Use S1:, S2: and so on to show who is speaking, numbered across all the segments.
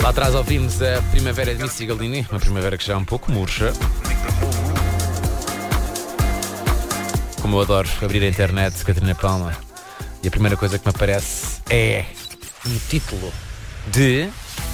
S1: Lá atrás ouvimos a Primavera de Missy Galini, uma primavera que já é um pouco murcha. Como eu adoro abrir a internet, Catarina Palma, e a primeira coisa que me aparece é um título de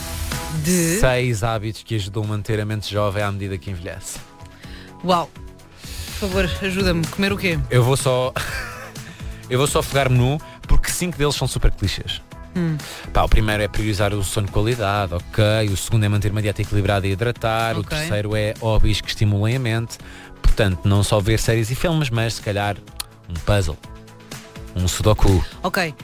S1: 6 hábitos que ajudam a manter a mente jovem à medida que envelhece.
S2: Uau! Por favor, ajuda-me. Comer o quê?
S1: Eu vou só focar-me num, porque 5 deles são super clichês. O primeiro é priorizar o sono de qualidade, ok. O segundo é manter uma dieta equilibrada e hidratar.
S2: Ok.
S1: O terceiro é hobbies que estimulem a mente. Portanto, não só ver séries e filmes, mas se calhar um puzzle, um sudoku.
S2: Ok.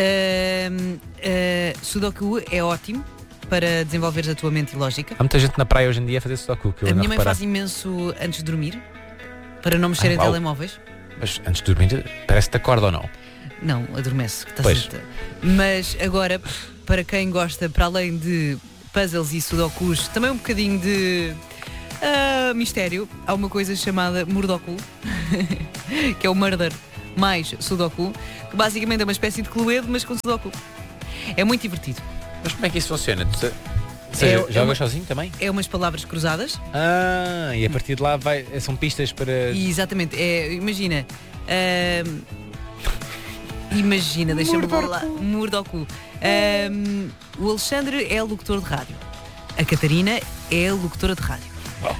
S2: Sudoku é ótimo para desenvolveres a tua mente e lógica.
S1: Há muita gente na praia hoje em dia a fazer sudoku, que eu
S2: A
S1: não
S2: minha mãe
S1: reparar.
S2: faz imenso antes de dormir, para não mexer em
S1: uau.
S2: telemóveis.
S1: Mas antes de dormir, parece que te acorda ou não?
S2: Não, adormece.
S1: Pois.
S2: Mas agora, para quem gosta, para além de puzzles e sudokus, também um bocadinho de mistério, há uma coisa chamada Murdoku, que é o Murder mais Sudoku, que basicamente é uma espécie de Cluedo, mas com Sudoku. É muito divertido.
S1: Mas como é que isso funciona? Jogas sozinho também?
S2: É umas palavras cruzadas.
S1: E a partir de lá são pistas para...
S2: E exatamente, imagina, deixa-me lá, Murdoku. O Alexandre é locutor de rádio. A Catarina é locutora de rádio.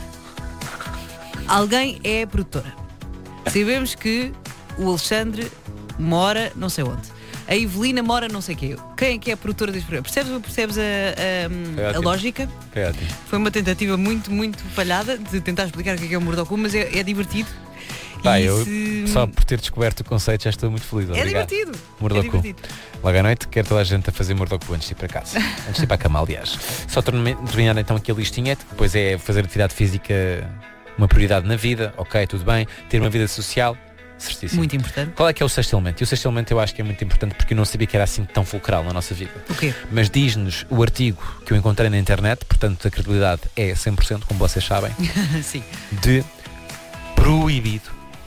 S2: Alguém é produtora. Sabemos que o Alexandre mora não sei onde. A Evelina mora não sei quê. Quem é que é a produtora deste programa? Percebes a lógica?
S1: Foi ótimo.
S2: Foi uma tentativa muito, muito falhada de tentar explicar o que é o Murdoku, mas é divertido.
S1: Só por ter descoberto o conceito já estou muito feliz. Obrigado.
S2: É divertido.
S1: Murdoku.
S2: É divertido.
S1: Logo à noite quero toda a gente a fazer Murdoku antes de ir para casa. Antes de ir para a cama, aliás. Só terminar então aqui a listinha. Depois é fazer atividade física uma prioridade na vida. Ok, tudo bem. Ter uma vida social. Certíssimo.
S2: Muito importante.
S1: Qual é que é o sexto elemento? E o sexto elemento eu acho que é muito importante porque eu não sabia que era assim tão fulcral na nossa vida.
S2: O quê?
S1: Mas diz-nos o artigo que eu encontrei na internet, portanto a credibilidade é 100%, como vocês sabem,
S2: Sim.
S1: de proibido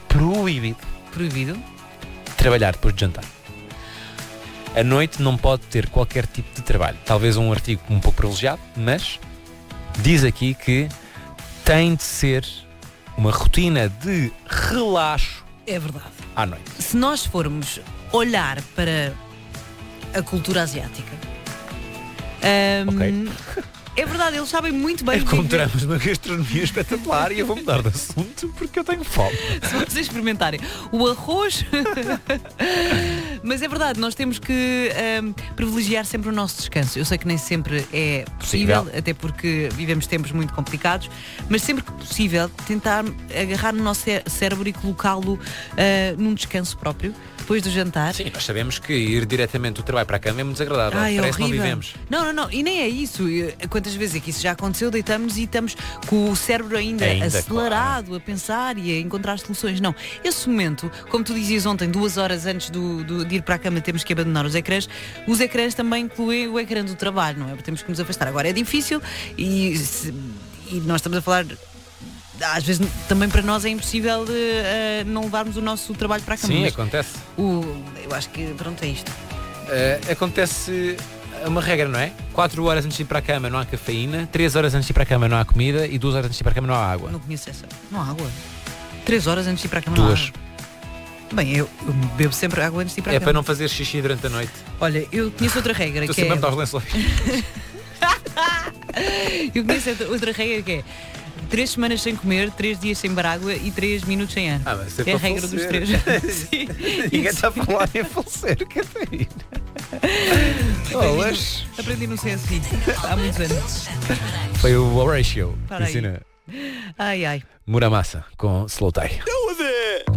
S1: trabalhar depois de jantar. A noite não pode ter qualquer tipo de trabalho. Talvez um artigo um pouco privilegiado, mas diz aqui que tem de ser uma rotina de relaxo.
S2: É verdade.
S1: À noite.
S2: Se nós formos olhar para a cultura asiática,
S1: Ok.
S2: é verdade, eles sabem muito bem
S1: Encontramos uma gastronomia espetacular e eu vou mudar de assunto porque eu tenho fome.
S2: se vocês experimentarem o arroz. Mas é verdade, nós temos que privilegiar sempre o nosso descanso. Eu sei que nem sempre é possível, até porque vivemos tempos muito complicados, mas sempre que possível tentar agarrar no nosso cérebro e colocá-lo num descanso próprio, depois do jantar.
S1: Sim, nós sabemos que ir diretamente do trabalho para a cama é muito desagradável.
S2: Ai,
S1: Parece que não
S2: horrível.
S1: vivemos.
S2: Não, e nem é isso. Quantas vezes é que isso já aconteceu? Deitamos e estamos com o cérebro ainda acelerado, a pensar e a encontrar soluções. Não, esse momento, como tu dizias ontem, 2 horas antes de ir para a cama temos que abandonar os ecrãs. Os ecrãs também incluem o ecrã do trabalho, não é? Porque temos que nos afastar. Agora é difícil e nós estamos a falar... Às vezes também para nós é impossível não levarmos o nosso trabalho para a cama.
S1: Sim, acontece.
S2: Eu acho que pronto, é isto.
S1: Acontece uma regra, não é? 4 horas antes de ir para a cama não há cafeína, 3 horas antes de ir para a cama não há comida e 2 horas antes de ir para a cama não há água.
S2: Não conheço essa. Não há água. 3 horas antes de ir para a cama não há
S1: 2.
S2: água. Bem, eu bebo sempre água antes de ir para a
S1: É
S2: cama.
S1: para não fazer xixi durante a noite.
S2: Olha, eu conheço outra regra
S1: Estou
S2: que
S1: sempre
S2: é...
S1: a meter os lençóis.
S2: Eu conheço outra regra que é 3 semanas sem comer, 3 dias sem beber água e 3 minutos sem ar.
S1: Mas
S2: é a regra dos 3. Sim.
S1: Ninguém está a falar em falecer, Catarina.
S2: Aprendi no CSI há muitos anos.
S1: Foi o Horatio.
S2: Para aí.
S1: Ensina
S2: Ai.
S1: Muramasa com Slow Tie.